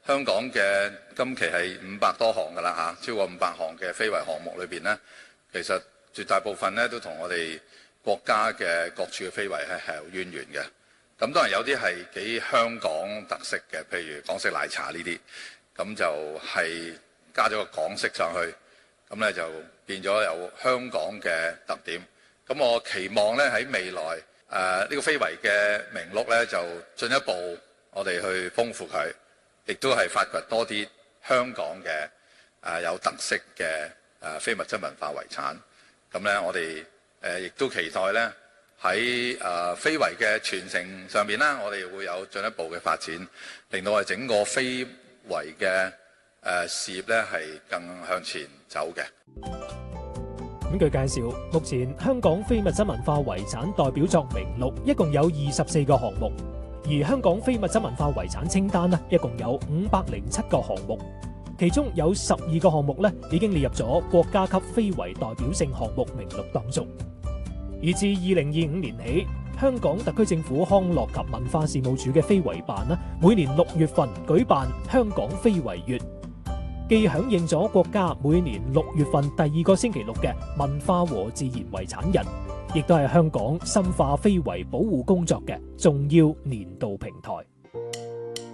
香港嘅今期係500多項㗎啦嚇，超過500項嘅非遺項目裏邊呢，其實絕大部分呢都同我哋國家嘅各處嘅非遺係有淵源嘅。咁當然有啲係幾香港特色嘅，譬如港式奶茶呢啲，咁就係加咗個港式上去，咁呢就變咗有香港嘅特點。咁我期望呢喺未來呢個非遺嘅名錄呢，就進一步我哋去豐富佢，亦都係發掘多啲香港嘅有特色嘅非物質文化遺產。咁呢，我哋亦都期待呢喺非遺嘅傳承上面啦，我哋會有進一步嘅發展，令到我哋整個非遺嘅事業呢係更向前走嘅。 咁據介紹，目前香港非物質文化遺產代表作名錄一共有24個項目，而香港非物質文化遺產清單呢一共有507個項目，其中有12個項目呢已經列入咗國家級非遺代表性項目名錄當中。而自2025年起，香港特區政府康樂及文化事務署嘅非遺辦每年6月份舉辦香港非遺月，既響應咗國家每年6月份第2個星期六嘅文化和自然遺產日，亦都係香港深化非遺保護工作嘅重要年度平台。